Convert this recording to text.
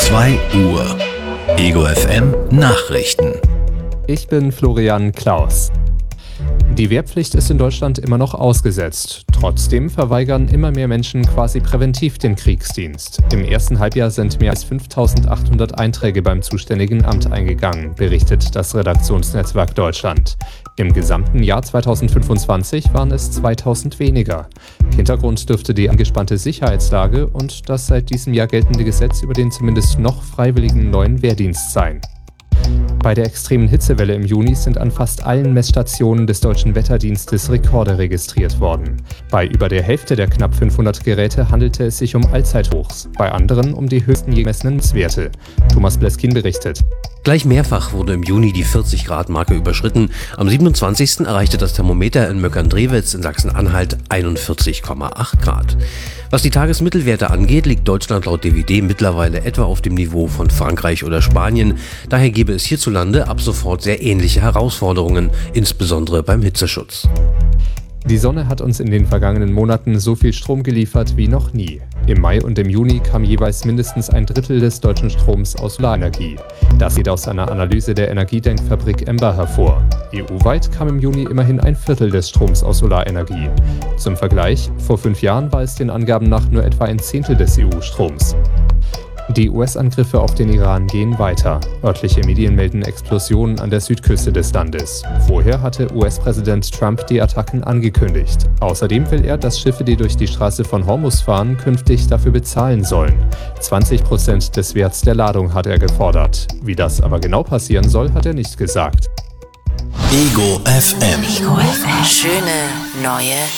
2 Uhr. Ego FM Nachrichten. Ich bin Florian Klaus. Die Wehrpflicht ist in Deutschland immer noch ausgesetzt. Trotzdem verweigern immer mehr Menschen quasi präventiv den Kriegsdienst. Im ersten Halbjahr sind mehr als 5.800 Einträge beim zuständigen Amt eingegangen, berichtet das Redaktionsnetzwerk Deutschland. Im gesamten Jahr 2025 waren es 2.000 weniger. Hintergrund dürfte die angespannte Sicherheitslage und das seit diesem Jahr geltende Gesetz über den zumindest noch freiwilligen neuen Wehrdienst sein. Bei der extremen Hitzewelle im Juni sind an fast allen Messstationen des Deutschen Wetterdienstes Rekorde registriert worden. Bei über der Hälfte der knapp 500 Geräte handelte es sich um Allzeithochs, bei anderen um die höchsten je gemessenen Messwerte. Thomas Bleskin berichtet. Gleich mehrfach wurde im Juni die 40-Grad-Marke überschritten. Am 27. erreichte das Thermometer in Möckern-Drewitz in Sachsen-Anhalt 41,8 Grad. Was die Tagesmittelwerte angeht, liegt Deutschland laut DWD mittlerweile etwa auf dem Niveau von Frankreich oder Spanien. Daher gäbe es hierzulande ab sofort sehr ähnliche Herausforderungen, insbesondere beim Hitzeschutz. Die Sonne hat uns in den vergangenen Monaten so viel Strom geliefert wie noch nie. Im Mai und im Juni kam jeweils mindestens ein Drittel des deutschen Stroms aus Solarenergie. Das geht aus einer Analyse der Energiedenkfabrik Emba hervor. EU-weit kam im Juni immerhin ein Viertel des Stroms aus Solarenergie. Zum Vergleich, vor 5 Jahren war es den Angaben nach nur etwa ein Zehntel des EU-Stroms. Die US-Angriffe auf den Iran gehen weiter. Örtliche Medien melden Explosionen an der Südküste des Landes. Vorher hatte US-Präsident Trump die Attacken angekündigt. Außerdem will er, dass Schiffe, die durch die Straße von Hormuz fahren, künftig dafür bezahlen sollen. 20% des Werts der Ladung hat er gefordert. Wie das aber genau passieren soll, hat er nicht gesagt. Ego FM. Ego FM. Schöne neue